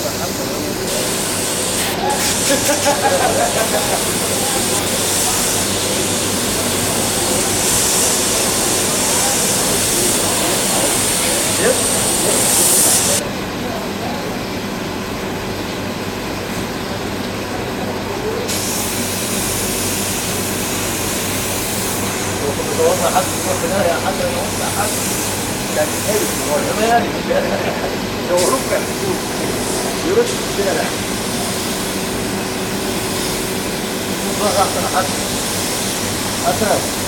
والله حتى تروح بناية حتى لو انت حد كان حلو هو زمان لو ركع يرد في الشارع والله احسن حد اسهل